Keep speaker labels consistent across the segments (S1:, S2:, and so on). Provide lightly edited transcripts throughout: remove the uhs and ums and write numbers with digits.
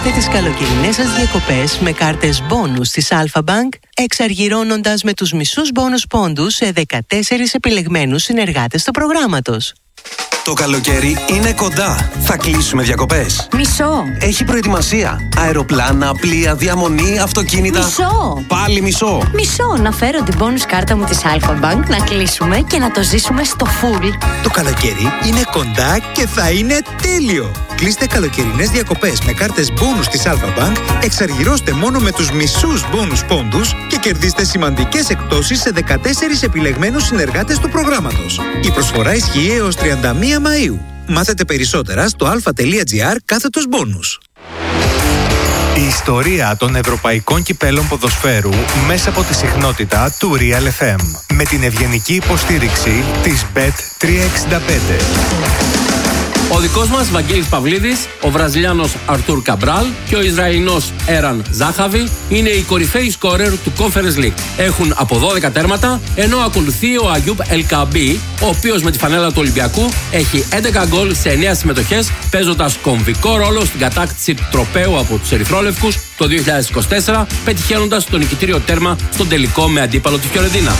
S1: τις καλοκαιρινές σας διακοπές με κάρτες μπόνους της Alpha Bank, εξαργυρώνοντας με τους μισούς μπόνους πόντους σε 14 επιλεγμένους συνεργάτες του προγράμματος.
S2: Το καλοκαίρι είναι κοντά. Θα κλείσουμε διακοπές.
S3: Μισό.
S2: Έχει προετοιμασία. Αεροπλάνα, πλοία, διαμονή, αυτοκίνητα.
S3: Μισό.
S2: Πάλι μισό.
S3: Μισό. Να φέρω την bonus κάρτα μου της Alpha Bank, να κλείσουμε και να το ζήσουμε στο full.
S4: Το καλοκαίρι είναι κοντά και θα είναι τέλειο. Κλείστε καλοκαιρινές διακοπές με κάρτες bonus της Alpha Bank, εξαργυρώστε μόνο με τους μισούς bonus πόντους και κερδίστε σημαντικές εκπτώσεις σε 14 επιλεγμένους συνεργάτες του προγράμματος. Η προσφορά ισχύει έως 31 Μαΐου. Μάθετε περισσότερα στο alpha.gr/bonus.
S5: Η ιστορία των ευρωπαϊκών κυπέλων ποδοσφαίρου μέσα από τη συχνότητα του Real FM. Με την ευγενική υποστήριξη της Bet365.
S6: Ο δικός μας Βαγγέλης Παυλίδης, ο Βραζιλιάνος Αρτούρ Καμπράλ και ο Ισραηλινός Έραν Ζάχαβι είναι οι κορυφαίοι σκόρερ του Conference League. Έχουν από 12 τέρματα, ενώ ακολουθεί ο Αγιούπ Ελκαμπή, ο οποίος με τη φανέλα του Ολυμπιακού έχει 11 γκολ σε 9 συμμετοχές, παίζοντας κομβικό ρόλο στην κατάκτηση του τροπαίου από τους Ερυθρόλευκους το 2024, πετυχαίνοντας το νικητήριο τέρμα στον τελικό με αντίπαλο τη Φιωρεντίνα.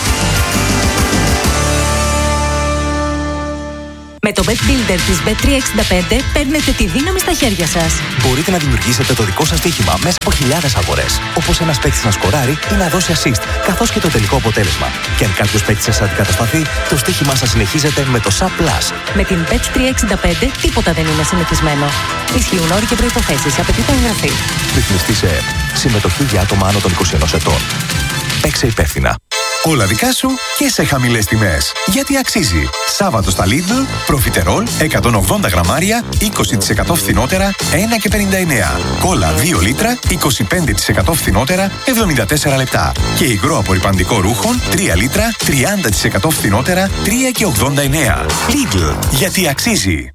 S3: Με το Bet Builder της Bet365 παίρνετε τη δύναμη στα χέρια σας.
S7: Μπορείτε να δημιουργήσετε το δικό σας στοίχημα μέσα από χιλιάδες αγορές. Όπως ένας παίκτης να σκοράρει ή να δώσει assist, καθώς και το τελικό αποτέλεσμα. Και αν κάποιος παίκτης σας αντικατασταθεί, το στοίχημά σας συνεχίζεται με το SAP+.
S3: Με την Bet365 τίποτα δεν είναι συνηθισμένο. Ισχύουν όροι και προϋποθέσεις. Απαιτείται εγγραφή.
S7: Ρυθμιστή σε ΕΕΠ. Συμμετοχή για άτομα άνω των 21 ετών. Παίξε υπεύθυνα. Όλα δικά σου και σε χαμηλές τιμές. Γιατί αξίζει. Σάββατο στα Lidl, προφιτερόλ 180 γραμμάρια, 20% φθηνότερα, 1,59. Κόλλα 2 λίτρα, 25% φθηνότερα, 74 λεπτά. Και υγρό απορρυπαντικό ρούχων, 3 λίτρα, 30% φθηνότερα, 3,89. Lidl, γιατί αξίζει.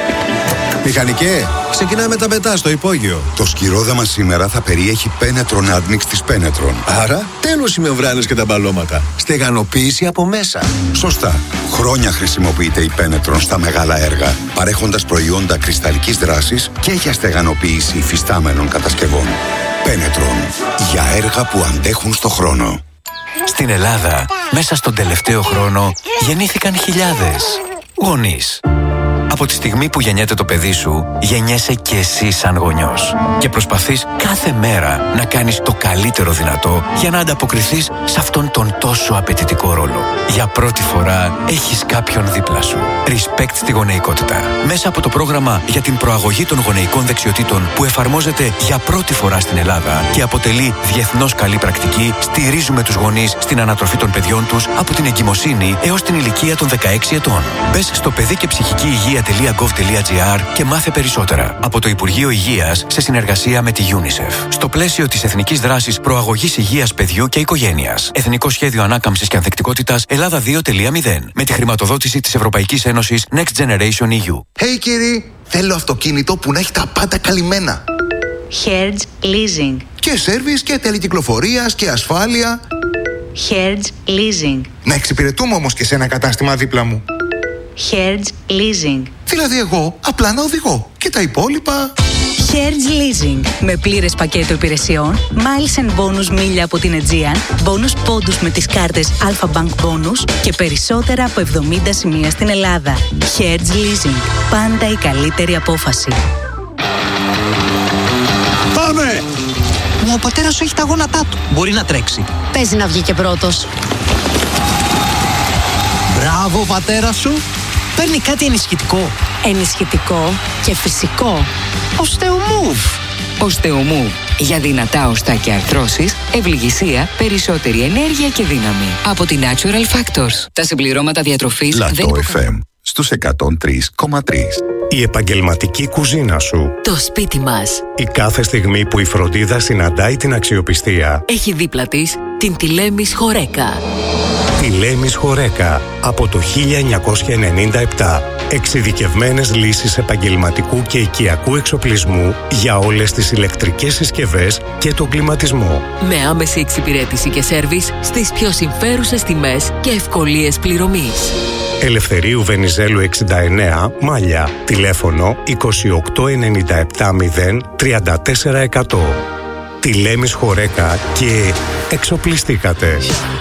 S8: Μηχανικέ, ξεκινάμε τα πετά στο υπόγειο. Το σκυρόδεμα σήμερα θα περιέχει Penetron Admix της Penetron. Άρα, τέλος οι μεμβράνες και τα μπαλώματα. Στεγανοποίηση από μέσα. Σωστά. Χρόνια χρησιμοποιείται η Penetron στα μεγάλα έργα, παρέχοντας προϊόντα κρυσταλλικής δράσης και για στεγανοποίηση υφιστάμενων κατασκευών. Penetron. Για έργα που αντέχουν στο χρόνο.
S7: Στην Ελλάδα, μέσα στον τελευταίο χρόνο, γεννήθηκαν χιλιάδες γονείς. Από τη στιγμή που γεννιέται το παιδί σου, γεννιέσαι και εσύ σαν γονιός. Και προσπαθείς κάθε μέρα να κάνεις το καλύτερο δυνατό για να ανταποκριθείς σε αυτόν τον τόσο απαιτητικό ρόλο. Για πρώτη φορά έχεις κάποιον δίπλα σου. Respect στη γονεϊκότητα. Μέσα από το πρόγραμμα για την προαγωγή των γονεϊκών δεξιοτήτων που εφαρμόζεται για πρώτη φορά στην Ελλάδα και αποτελεί διεθνώς καλή πρακτική, στηρίζουμε τους γονείς στην ανατροφή των παιδιών τους από την εγκυμοσύνη έως την ηλικία των 16 ετών. Μπες στο παιδί και ψυχική υγεία.gov.gr και μάθε περισσότερα. Από το Υπουργείο Υγείας σε συνεργασία με τη UNICEF. Στο πλαίσιο της Εθνικής Δράσης Προαγωγής Υγείας Παιδιού και Οικογένειας. Εθνικό Σχέδιο Ανάκαμψης και Ανθεκτικότητας Ελλάδα 2.0. Με τη χρηματοδότηση της Ευρωπαϊκής Ένωσης Next Generation EU.
S8: Hey κύριοι, θέλω αυτοκίνητο που να έχει τα πάντα καλυμμένα.
S3: Hertz Leasing.
S8: Και σέρβις και τελεκυκλοφορίας και ασφάλεια.
S3: Hertz Leasing.
S8: Να εξυπηρετούμε όμως και σε ένα κατάστημα δίπλα μου.
S3: Hertz Leasing.
S8: Δηλαδή εγώ απλά να οδηγώ και τα υπόλοιπα.
S3: Hertz Leasing. Με πλήρες πακέτο υπηρεσιών, miles and bonus μίλια από την Aegean, bonus πόντους με τις κάρτες Alpha Bank Bonus και περισσότερα από 70 σημεία στην Ελλάδα. Hertz Leasing. Πάντα η καλύτερη απόφαση.
S9: Πάμε! Ο πατέρας σου έχει τα γόνατά του. Μπορεί να τρέξει.
S3: Παίζει να βγει και πρώτος.
S9: Μπράβο, πατέρα σου. Παίρνει κάτι ενισχυτικό.
S3: Ενισχυτικό και φυσικό.
S9: Osteomove.
S10: Osteomove. Για δυνατά οστά και αρθρώσεις, ευληγησία, περισσότερη ενέργεια και δύναμη. Από τη Natural Factors. Τα συμπληρώματα διατροφής
S8: Λατό FM στους 103,3.
S11: Η επαγγελματική κουζίνα σου.
S10: Το σπίτι μας.
S11: Η κάθε στιγμή που η φροντίδα συναντάει την αξιοπιστία.
S10: Έχει δίπλα της την Τηλέμις Χορέκα.
S11: Τηλέμις Χορέκα από το 1997. Εξειδικευμένες λύσεις επαγγελματικού και οικιακού εξοπλισμού για όλες τις ηλεκτρικές συσκευές και τον κλιματισμό.
S10: Με άμεση εξυπηρέτηση και σέρβις στις πιο συμφέρουσες τιμές και ευκολίες πληρωμής.
S11: Ελευθερίου Βενιζέλου 69, Μάλια. Τηλέφωνο 28970 34%. Τη Λέμις Χορέκα και εξοπλιστήκατε.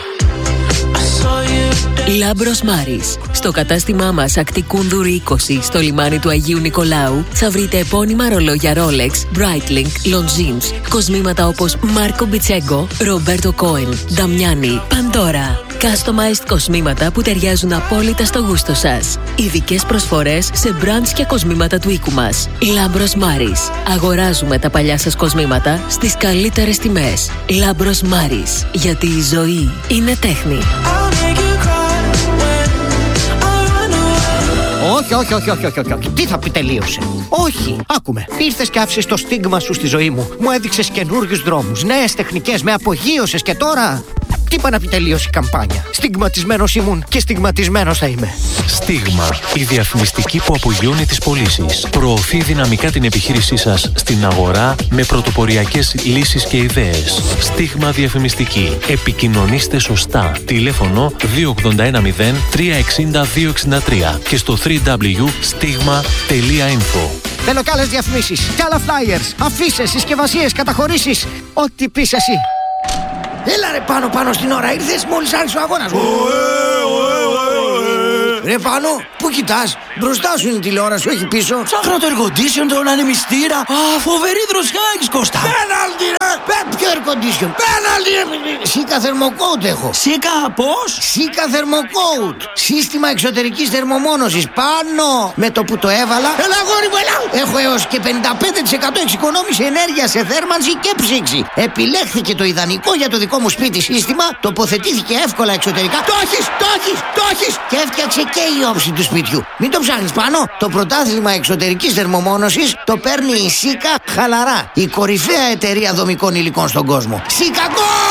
S12: Λάμπρος Μάρης. Στο κατάστημά μας Ακτικούνδουρη 20 στο λιμάνι του Αγίου Νικολάου θα βρείτε επώνυμα ρολόγια Rolex, Breitling, Longines, κοσμήματα όπως Μάρκο Μπιτσέγκο, Ρομπέρτο Κόεν, Νταμιάνι, Παντόρα. Customized κοσμήματα που ταιριάζουν απόλυτα στο γούστο σας. Ειδικές προσφορές σε brands και κοσμήματα του οίκου μας. Λάμπρος Μάρης. Αγοράζουμε τα παλιά σας κοσμήματα στις καλύτερες τιμές. Λάμπρος Μάρης. Γιατί η ζωή είναι τέχνη.
S9: Όχι. Τι θα πει τελείωσε? Όχι, άκουμε. Ήρθες και άφησες το στίγμα σου στη ζωή μου. Μου έδειξες καινούριους δρόμους, νέες τεχνικές, με απογείωσες και τώρα... Τι είπα να πει τελείωσε η καμπάνια? Στιγματισμένος ήμουν και στιγματισμένος θα είμαι.
S13: Στίγμα, η διαφημιστική που απογειώνει τις πωλήσεις. Προωθεί δυναμικά την επιχείρησή σας στην αγορά με πρωτοποριακές λύσεις και ιδέες. Στίγμα διαφημιστική. Επικοινωνήστε σωστά. Τηλέφωνο 2810 360 263 και στο www.stigma.info.
S9: Θέλω κι άλλες διαφημίσεις, κι άλλα flyers, αφίσες, συσκευασίες, καταχωρήσεις. Ό,τι πεις εσύ. Έλα ρε πάνω στην ώρα, ήρθες μόλις άρχισε ο αγώνας. Ρε πάνω, πού κοιτάς? Μπροστά σου είναι η τηλεόραση, όχι πίσω.
S14: Ψάχνω το air condition, τον ανεμιστήρα. Φοβερή δροσιά έχεις, Κώστα.
S9: Πέναλτι ρε! Ποιο air condition? Πέναλτι ρε! Σίκα θερμοκόουτ έχω.
S14: Σίκα πώς?
S9: Σίκα θερμοκόουτ. Σύστημα εξωτερικής θερμομόνωσης. Πάνω! Με το που το έβαλα. Έλα αγόρι μου, έλα! Έχω έως και 55% εξοικονόμηση ενέργεια σε θέρμανση και ψήξη. Επιλέχθηκε το ιδανικό για το δικό μου σπίτι σύστημα. Τοποθετήθηκε εύκολα εξωτερικά. Το έχεις! Και έφτιαξε και η όψη του σπιτιού. Μην το ψάχνεις πάνω. Το πρωτάθλημα εξωτερικής θερμομόνωσης το παίρνει η Σίκα χαλαρά. Η κορυφαία εταιρεία δομικών υλικών στον κόσμο. Σίκα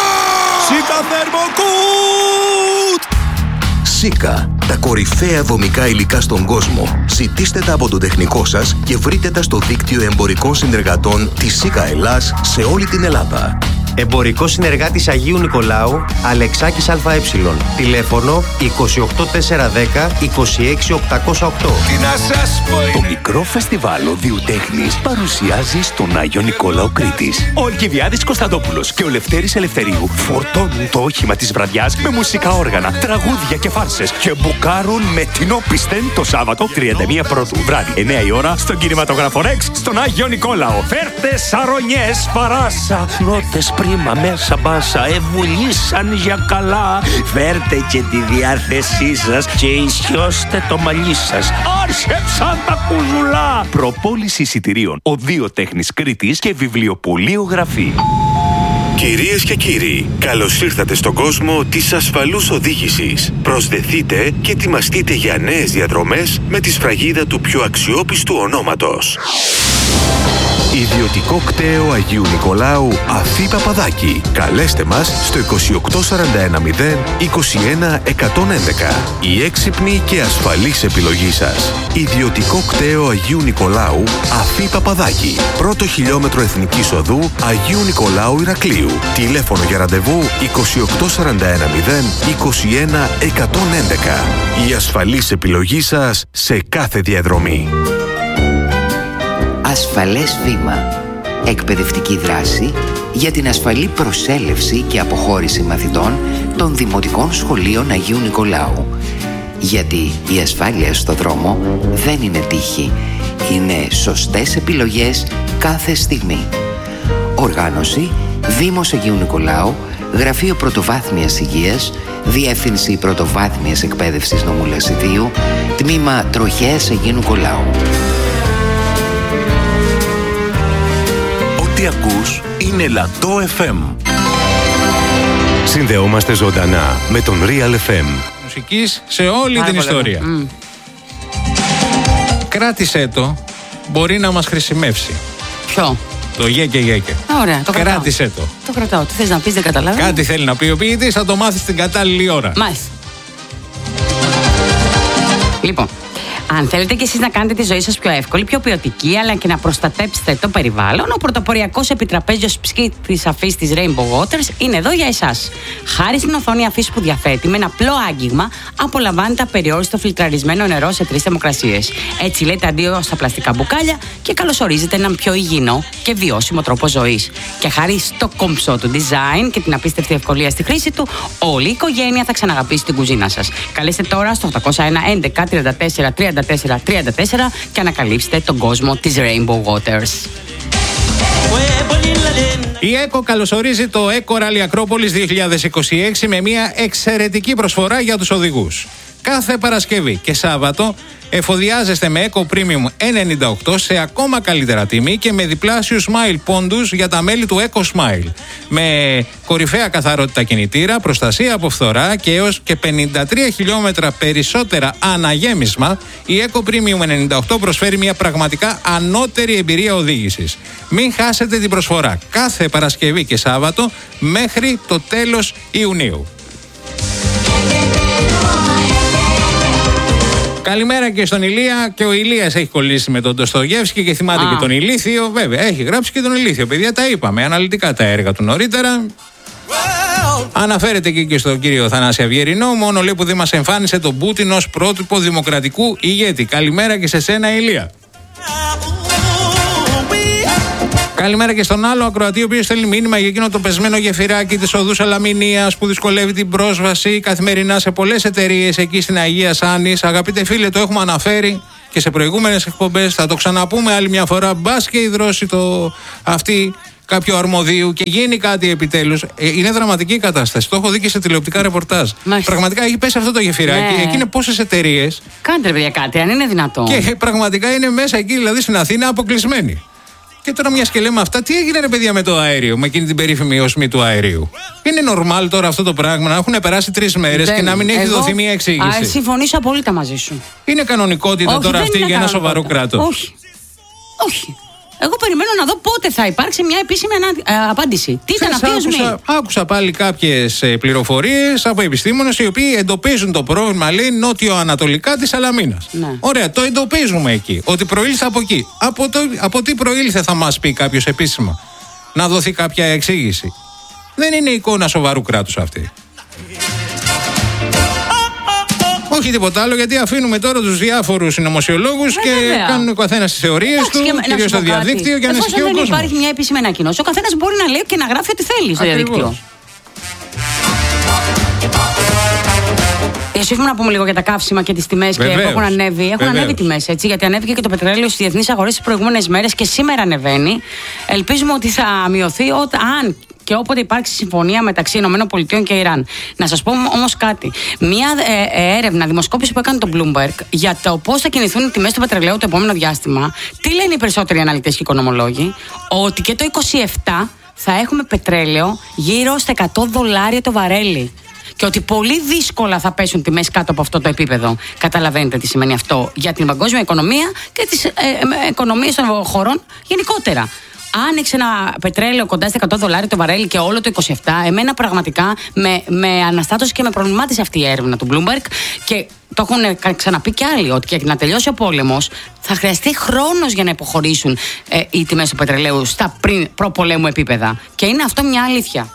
S14: Θερμοκούτ!
S15: Σίκα, τα κορυφαία δομικά υλικά στον κόσμο. Ζητήστε τα από τον τεχνικό σας και βρείτε τα στο δίκτυο εμπορικών συνεργατών της Σίκα Ελλάς σε όλη την Ελλάδα.
S16: Εμπορικός συνεργάτης Αγίου Νικολάου, Αλεξάκης ΑΕ. Τηλέφωνο 28410 26808.
S17: Το μικρό φεστιβάλ οδείου τέχνης παρουσιάζει στον Άγιο Νικόλαο Κρήτης. Ο Αλκιβιάδης Κωνσταντόπουλος και ο Λευτέρης Ελευθερίου φορτώνουν το όχημα της βραδιάς με μουσικά όργανα, τραγούδια και φάρσες και μπουκάρουν με την όπισθεν το Σάββατο 31 Πρώτου βράδυ 9 η ώρα στον κινηματογράφο Ρεξ στον Άγιο Νικόλαο. Φέρτε σαρονιές παράσα, νότες πρίμα μέσα μπάσα, ευουλήσαν για καλά. Φέρτε και τη διάθεσή σας και ισιώστε το μαλλί σας. Άρσεψαν τα κουζουλά. Προπόληση εισιτηρίων οδείο τέχνης Κρήτης και βιβλιοπωλείο Γραφή.
S18: Κυρίες και κύριοι, καλώς ήρθατε στον κόσμο της ασφαλούς οδήγησης. Προσδεθείτε και ετοιμαστείτε για νέες διαδρομές με τη σφραγίδα του πιο αξιόπιστου ονόματος. Ιδιωτικό κτέο Αγίου Νικολάου Αφή Παπαδάκη. Καλέστε μας στο 28410 21111. Η έξυπνη και ασφαλής επιλογή σας. Ιδιωτικό κτέο Αγίου Νικολάου Αφή Παπαδάκη. Πρώτο χιλιόμετρο Εθνικής Οδού Αγίου Νικολάου Ηρακλείου. Τηλέφωνο για ραντεβού 28410 21111. Η ασφαλής επιλογή σας σε κάθε διαδρομή.
S19: Ασφαλές βήμα. Εκπαιδευτική δράση για την ασφαλή προσέλευση και αποχώρηση μαθητών των Δημοτικών Σχολείων Αγίου Νικολάου. Γιατί η ασφάλεια στο δρόμο δεν είναι τύχη. Είναι σωστές επιλογές κάθε στιγμή. Οργάνωση Δήμος Αγίου Νικολάου, Γραφείο Πρωτοβάθμιας Υγείας, Διεύθυνση Πρωτοβάθμιας Εκπαίδευσης Νομού Λασιδίου, Τμήμα Τροχέας Αγίου Νικολάου.
S18: Ό,τι ακούς είναι Λατό FM.
S11: Συνδεόμαστε ζωντανά με τον Real FM.
S20: Μουσικής σε όλη την ιστορία. Κράτησέ το, μπορεί να μας χρησιμεύσει.
S21: Ποιο?
S20: Το γέκε.
S21: Ωραία, το κρατάω.
S20: Κράτησέ το.
S21: Το κρατάω. Τι θες να πεις, δεν καταλάβω.
S20: Κάτι θέλει να πει ο ποιητής, θα το μάθεις την κατάλληλη ώρα.
S21: Μάλιστα. Λοιπόν, Αν θέλετε και εσείς να κάνετε τη ζωή σας πιο εύκολη, πιο ποιοτική, αλλά και να προστατέψετε το περιβάλλον, ο πρωτοποριακός επιτραπέζιος ψύκτης αφής της Rainbow Waters είναι εδώ για εσάς. Χάρη στην οθόνη αφής που διαθέτει, με ένα απλό άγγιγμα, απολαμβάνετε απεριόριστο φιλτραρισμένο νερό σε 3 θερμοκρασίες. Έτσι λέτε αντίο στα πλαστικά μπουκάλια και καλωσορίζετε έναν πιο υγιεινό και βιώσιμο τρόπο ζωής. Και χάρη στο κομψό του design και την απίστευτη ευκολία στη χρήση του, όλη η οικογένεια θα ξαναγαπήσει την κουζίνα σας. Καλέστε τώρα στο 801 11 34 34 34 και ανακαλύψτε τον κόσμο της Rainbow Waters.
S20: Η ΕΚΟ καλωσορίζει το ΕΚΟ Rally Ακρόπολης 2026 με μια εξαιρετική προσφορά για τους οδηγούς. Κάθε Παρασκευή και Σάββατο εφοδιάζεστε με Eco Premium E98 σε ακόμα καλύτερα τιμή και με διπλάσιους Smile πόντους για τα μέλη του Eco Smile. Με κορυφαία καθαρότητα κινητήρα, προστασία από φθορά και έως και 53 χιλιόμετρα περισσότερα αναγέμισμα, η Eco Premium 98 προσφέρει μια πραγματικά ανώτερη εμπειρία οδήγησης. Μην χάσετε την προσφορά κάθε Παρασκευή και Σάββατο μέχρι το τέλος Ιουνίου. Καλημέρα και στον Ηλία. Και ο Ηλίας έχει κολλήσει με τον Ντοστογεύσκη και θυμάται και τον Ηλίθιο. Βέβαια, έχει γράψει και τον Ηλίθιο. Παιδιά, τα είπαμε αναλυτικά τα έργα του νωρίτερα. Αναφέρεται και στον κύριο Θανάση Αυγερινό. Μόνο λέει που δεν μας εμφάνισε τον Πούτιν ως πρότυπο δημοκρατικού ηγέτη. Καλημέρα και σε σένα, Ηλία. Καλημέρα και στον άλλο ακροατή, ο οποίος στέλνει μήνυμα για εκείνο το πεσμένο γεφυράκι της οδού Σαλαμινίας που δυσκολεύει την πρόσβαση καθημερινά σε πολλές εταιρείες εκεί στην Αγία Σάνης. Αγαπητέ φίλε, το έχουμε αναφέρει και σε προηγούμενες εκπομπές. Θα το ξαναπούμε άλλη μια φορά. Μπας και υδρώσει αυτή κάποιο αρμοδίου και γίνει κάτι επιτέλους. Είναι δραματική η κατάσταση. Το έχω δει και σε τηλεοπτικά ρεπορτάζ. Πραγματικά έχει πέσει αυτό το γεφυράκι. Εκεί είναι πόσες εταιρείες.
S21: Κάντε παιδιά κάτι, αν είναι δυνατόν.
S20: Και πραγματικά είναι μέσα εκεί, δηλαδή στην Αθήνα, αποκλεισμένοι. Και τώρα μια και λέμε αυτά, τι έγινε ρε παιδιά με το αέριο, με εκείνη την περίφημη οσμή του αερίου. Είναι normal τώρα αυτό το πράγμα να έχουν περάσει 3 μέρες και να μην έχει δοθεί μια εξήγηση.
S21: Συμφωνήσω απόλυτα μαζί σου.
S20: Είναι κανονικότητα τώρα αυτή για ένα σοβαρό κράτος?
S21: Όχι. Όχι. Εγώ περιμένω να δω πότε θα υπάρξει μια επίσημη απάντηση. Τι ήταν αυτή η οσμή.
S20: Άκουσα πάλι κάποιες πληροφορίες από επιστήμονες οι οποίοι εντοπίζουν το πρόβλημα, λέει, νότιο-ανατολικά της Σαλαμίνας. Ναι. Ωραία, το εντοπίζουμε εκεί. Ότι προήλθε από εκεί. Από τι προήλθε θα μας πει κάποιος επίσημα. Να δοθεί κάποια εξήγηση. Δεν είναι εικόνα σοβαρού κράτους αυτή. Όχι τίποτα άλλο, γιατί αφήνουμε τώρα τους διάφορους συνωμοσιολόγους και κάνουν ο καθένας τις θεωρίες του, κυρίως στο διαδίκτυο, και ανησυχεί ο κόσμος.
S21: Δεν υπάρχει μια επίσημη ανακοίνωση. Ο καθένας μπορεί να λέει και να γράφει ό,τι θέλει στο διαδίκτυο. Ίσως να πούμε λίγο για τα καύσιμα και τις τιμές που έχουν ανέβει. Έχουν ανέβει τιμές, έτσι, γιατί ανέβηκε και το πετρέλαιο στις διεθνείς αγορές τις προηγούμενες μέρες και σήμερα ανεβαίνει. Ελπίζουμε ότι θα μειωθεί αν και όποτε υπάρξει συμφωνία μεταξύ ΗΠΑ και Ιράν. Να σας πω όμως κάτι. Μία έρευνα, δημοσκόπηση που έκανε το Bloomberg για το πώς θα κινηθούν οι τιμές του πετρελαίου το επόμενο διάστημα. Τι λένε οι περισσότεροι αναλυτές και οικονομολόγοι? Ότι και το 2027 θα έχουμε πετρέλαιο γύρω στα $100 το βαρέλι. Και ότι πολύ δύσκολα θα πέσουν τιμές κάτω από αυτό το επίπεδο. Καταλαβαίνετε τι σημαίνει αυτό για την παγκόσμια οικονομία και τις οικονομίες των χωρών γενικότερα. Αν έχεις ένα πετρέλαιο κοντά στα $100 το βαρέλι και όλο το 27, εμένα πραγματικά με αναστάτωσε και με προβλημάτισε αυτή η έρευνα του Bloomberg. Και το έχουν ξαναπεί κι άλλοι, ότι και να τελειώσει ο πόλεμος θα χρειαστεί χρόνος για να υποχωρήσουν οι τιμές του πετρελαίου στα προπολέμου επίπεδα. Και είναι αυτό μια αλήθεια.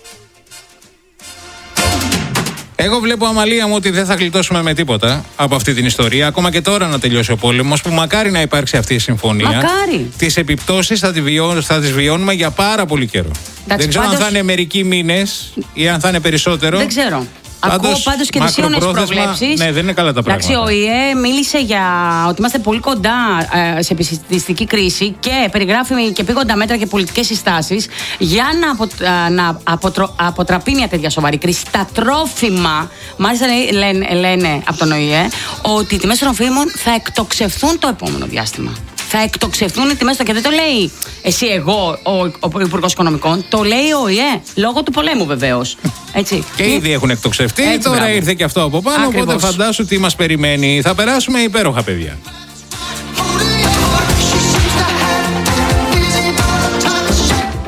S20: Εγώ βλέπω, Αμαλία μου, ότι δεν θα γλιτώσουμε με τίποτα από αυτή την ιστορία. Ακόμα και τώρα να τελειώσει ο πόλεμος, που μακάρι να υπάρξει αυτή η συμφωνία.
S21: Μακάρι.
S20: Τις επιπτώσεις θα τις βιώνουμε για πάρα πολύ καιρό. Δεν ξέρω αν θα είναι μερικοί μήνες ή αν θα είναι περισσότερο.
S21: Δεν ξέρω. Ακούω πάντως και τις σύγχρονες προβλέψεις.
S20: Ναι, δεν είναι καλά τα πράγματα.
S21: Εντάξει, ο ΙΕ μίλησε για ότι είμαστε πολύ κοντά σε επιστημιστική κρίση και περιγράφει και πήγοντα μέτρα και πολιτικές συστάσεις για να αποτραπεί μια τέτοια σοβαρή κρίση. Τα τρόφιμα, μάλιστα λένε από τον ΟΗΕ, ότι οι τιμές των τροφίμων θα εκτοξευθούν το επόμενο διάστημα. Θα εκτοξευθούν οι τιμές, και δεν το λέει εγώ, ο Υπουργός Οικονομικών, το λέει ο ΟΗΕ, λόγω του πολέμου βεβαίως. Έτσι.
S20: Και ήδη έχουν εκτοξευτεί,
S21: έτσι,
S20: τώρα
S21: μπράβο.
S20: Ήρθε και αυτό από πάνω,
S21: Ακριβώς.
S20: Οπότε φαντάσου τι μας περιμένει. Θα περάσουμε υπέροχα, παιδιά.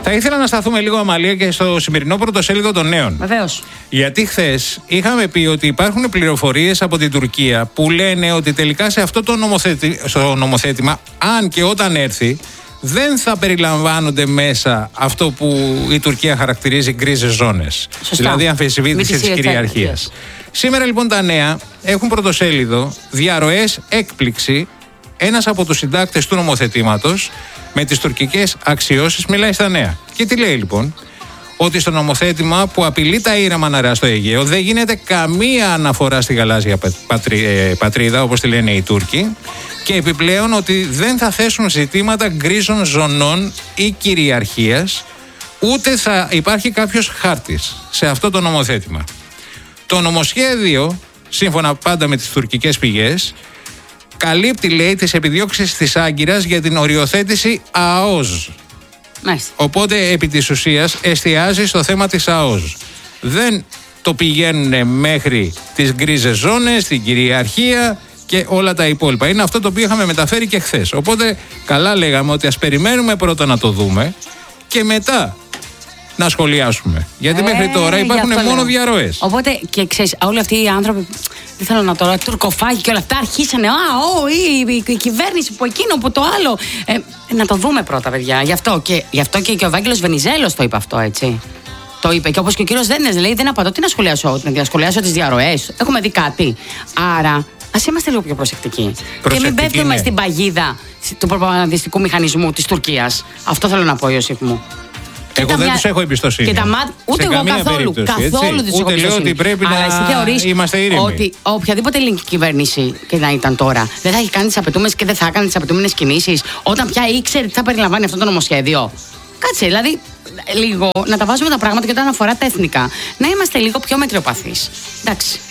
S20: Θα ήθελα να σταθούμε λίγο, Αμαλία, και στο σημερινό πρωτοσέλιδο των Νέων.
S21: Βεβαίως.
S20: Γιατί χθες είχαμε πει ότι υπάρχουν πληροφορίες από την Τουρκία που λένε ότι τελικά σε αυτό το νομοθέτημα, αν και όταν έρθει, δεν θα περιλαμβάνονται μέσα αυτό που η Τουρκία χαρακτηρίζει γκρίζες ζώνες. Δηλαδή αμφισβήτηση της κυριαρχίας. Σήμερα λοιπόν τα Νέα έχουν πρωτοσέλιδο διαρροές έκπληξη. Ένας από τους συντάκτες του νομοθετήματος με τις τουρκικές αξιώσεις μιλάει στα Νέα. Και τι λέει λοιπόν? Ότι στο νομοθέτημα που απειλεί τα ήρεμα νερά στο Αιγαίο δεν γίνεται καμία αναφορά στη γαλάζια πατρίδα, όπως τη λένε οι Τούρκοι, και επιπλέον ότι δεν θα θέσουν ζητήματα γκρίζων ζωνών ή κυριαρχίας, ούτε θα υπάρχει κάποιος χάρτης σε αυτό το νομοθέτημα. Το νομοσχέδιο, σύμφωνα πάντα με τις τουρκικές πηγές, καλύπτει, λέει, τις επιδιώξεις της Άγκυρας για την οριοθέτηση ΑΟΣ. Οπότε επί της ουσίας εστιάζει στο θέμα της ΑΟΣ. Δεν το πηγαίνουν μέχρι τις γκρίζες ζώνες, την κυριαρχία και όλα τα υπόλοιπα. Είναι αυτό το οποίο είχαμε μεταφέρει και χθες. Οπότε καλά λέγαμε ότι ας περιμένουμε πρώτα να το δούμε και μετά να σχολιάσουμε. Γιατί μέχρι τώρα υπάρχουν μόνο διαρροές.
S21: Οπότε και ξέρεις, όλοι αυτοί οι άνθρωποι, δεν θέλω να τώρα, τουρκοφάγοι και όλα αυτά αρχίσανε. Η κυβέρνηση που εκείνο, που το άλλο. Να το δούμε πρώτα, παιδιά. Γι' αυτό και ο Ευάγγελος Βενιζέλος το είπε αυτό, έτσι. Το είπε. Και όπως και ο κύριος Δένες λέει, δεν απαντώ. Τι να σχολιάσω, να διασχολιάσω τις διαρροές. Έχουμε δει κάτι. Άρα, ας είμαστε λίγο πιο προσεκτικοί. Και μην πέφτουμε στην παγίδα του προπαγανδιστικού μηχανισμού της Τουρκίας. Αυτό θέλω να πω, Ιωσήφ μου.
S20: Εγώ δεν τους έχω εμπιστοσύνη.
S21: Ούτε εγώ καθόλου. Καθόλου τους έχω εμπιστοσύνη.
S20: Ούτε λέω ότι πρέπει να είμαστε ήρεμοι.
S21: Ότι οποιαδήποτε ελληνική κυβέρνηση και να ήταν τώρα δεν θα έχει κάνει τις απαιτούμενες και δεν θα έκανε τις απαιτούμενες κινήσεις όταν πια ήξερε τι θα περιλαμβάνει αυτό το νομοσχέδιο. Κάτσε, δηλαδή λίγο να τα βάζουμε τα πράγματα και όταν αφορά τα εθνικά να είμαστε λίγο πιο μετριοπαθείς. Εντάξει.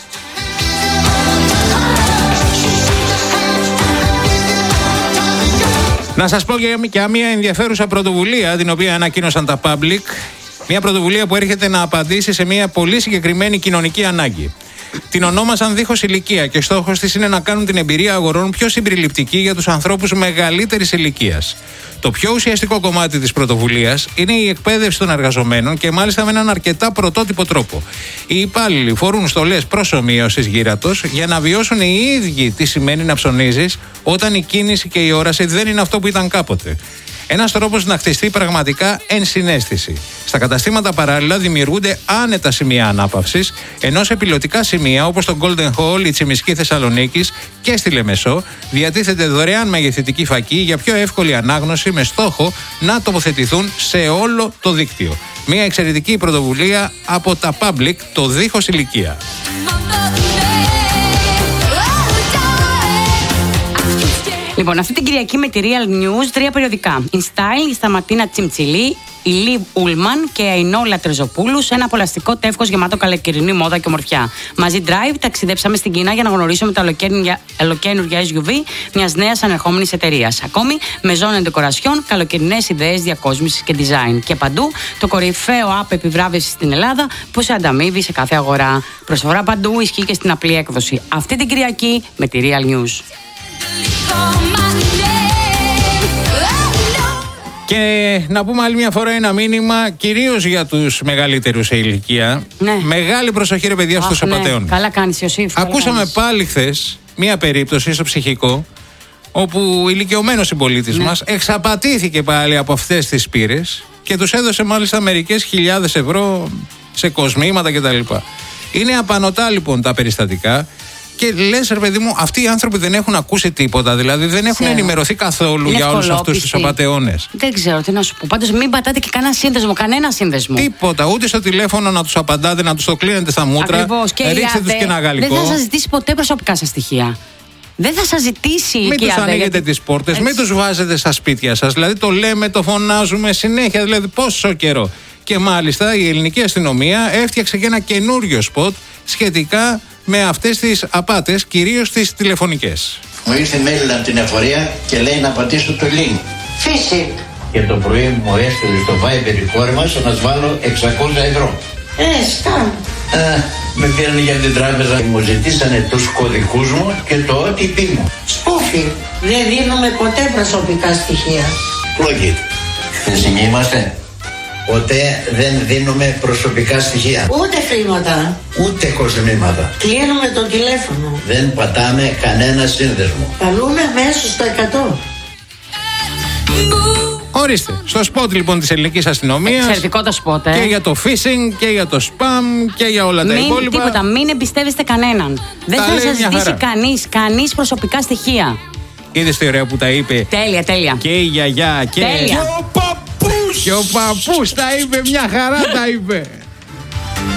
S20: Να σας πω και μια ενδιαφέρουσα πρωτοβουλία την οποία ανακοίνωσαν τα Public. Μια πρωτοβουλία που έρχεται να απαντήσει σε μια πολύ συγκεκριμένη κοινωνική ανάγκη. Την ονόμασαν Δίχως Ηλικία και στόχος της είναι να κάνουν την εμπειρία αγορών πιο συμπεριληπτική για τους ανθρώπους μεγαλύτερης ηλικίας. Το πιο ουσιαστικό κομμάτι της πρωτοβουλίας είναι η εκπαίδευση των εργαζομένων και μάλιστα με έναν αρκετά πρωτότυπο τρόπο. Οι υπάλληλοι φορούν στολές προσομοίωσης γύρατος για να βιώσουν οι ίδιοι τι σημαίνει να ψωνίζεις όταν η κίνηση και η όραση δεν είναι αυτό που ήταν κάποτε. Ένας τρόπος να χτιστεί πραγματικά ενσυναίσθηση. Στα καταστήματα παράλληλα δημιουργούνται άνετα σημεία ανάπαυσης, ενώ σε πιλωτικά σημεία όπως το Golden Hall, η Τσιμισκή Θεσσαλονίκης και στη Λεμεσό διατίθεται δωρεάν μεγεθυντική φακή για πιο εύκολη ανάγνωση με στόχο να τοποθετηθούν σε όλο το δίκτυο. Μια εξαιρετική πρωτοβουλία από τα Public, το Δίχως Ηλικία.
S21: Λοιπόν, αυτή την Κυριακή με τη Real News 3 περιοδικά. In Style, η Σταματίνα Τσιμτσιλή, η Λιβ Ούλμαν και η Αϊνόλα Τρεζοπούλου σε ένα απολαστικό τεύχος γεμάτο καλοκαιρινή μόδα και ομορφιά. Μαζί Drive ταξιδέψαμε στην Κίνα για να γνωρίσουμε τα ολοκαίνουργια SUV μιας νέας ανερχόμενης εταιρείας. Ακόμη, με ζώνη ντεκορασιών, καλοκαιρινές ιδέες διακόσμησης και design. Και παντού το κορυφαίο app επιβράβευσης στην Ελλάδα που σε ανταμείβει σε κάθε αγορά. Προσφορά παντού, ισχύει και στην απλή έκδοση. Αυτή την Κυριακή με τη Real News.
S20: Και να πούμε άλλη μια φορά ένα μήνυμα κυρίως για τους μεγαλύτερους σε ηλικία.
S21: Ναι.
S20: Μεγάλη προσοχή, ρε παιδιά, στους απατεών.
S21: Ναι. Καλά κάνεις, Ιωσήφ.
S20: Ακούσαμε πάλι χθες μια περίπτωση στο ψυχικό όπου ηλικιωμένος συμπολίτης μας εξαπατήθηκε πάλι από αυτές τις πύρες και τους έδωσε μάλιστα μερικές χιλιάδες ευρώ σε κοσμήματα κτλ. Είναι απανωτά λοιπόν τα περιστατικά. Και λες, ρε παιδί μου, αυτοί οι άνθρωποι δεν έχουν ακούσει τίποτα, δηλαδή δεν έχουν ενημερωθεί καθόλου για όλους αυτούς τους απατεώνες.
S21: Δεν ξέρω τι να σου πω. Πάντως μην πατάτε και κανένα σύνδεσμο.
S20: Τίποτα, ούτε στο τηλέφωνο να τους απαντάτε, να τους το κλείνετε στα μούτρα.
S21: Ακριβώς. Και
S20: ρίξτε τους και ένα γαλλικό.
S21: Δεν θα σας ζητήσει ποτέ προσωπικά σας στοιχεία. Δεν θα σας ζητήσει.
S20: Μην τους ανοίγετε τις πόρτες, μην τους βάζετε στα σπίτια σας. Δηλαδή το λέμε, το φωνάζουμε συνέχεια, δηλαδή πόσο καιρό. Και μάλιστα η ελληνική αστυνομία έφτιαξε και ένα καινούριο σποτ σχετικά με αυτές τις απάτες, κυρίως τις τηλεφωνικές.
S1: Μου ήρθε mail από την εφορία και λέει να πατήσω το link.
S22: Φύση.
S1: Και το πρωί μου έστειλε στο Viber η κόρη μας να βάλω 600 ευρώ.
S22: Σκάμ.
S1: Με πήραν για την τράπεζα. Μου ζητήσανε τους κωδικούς μου και το OTP μου.
S22: Σπούφι. Δεν δίνουμε ποτέ προσωπικά στοιχεία.
S1: Πλοκή. Θεσιμοί είμαστε. Ποτέ δεν δίνουμε προσωπικά στοιχεία.
S22: Ούτε χρήματα.
S1: Ούτε κοσμήματα.
S22: Κλείνουμε το τηλέφωνο.
S1: Δεν πατάμε κανένα σύνδεσμο.
S22: Καλούμε αμέσως στο 100.
S20: Ορίστε, στο σποτ λοιπόν της ελληνικής αστυνομίας.
S21: Εξαιρετικό το σποτ,
S20: Και για το phishing και για το spam και για όλα τα υπόλοιπα.
S21: Τίποτα, μην εμπιστεύεστε κανέναν. Δεν θα σας ζητήσει κανείς προσωπικά στοιχεία.
S20: Είδες τι ωραία που τα είπε.
S21: Τέλεια.
S20: Και η γιαγιά και
S21: τέλεια.
S20: Και ο παππούς τα είπε, μια χαρά τα είπε.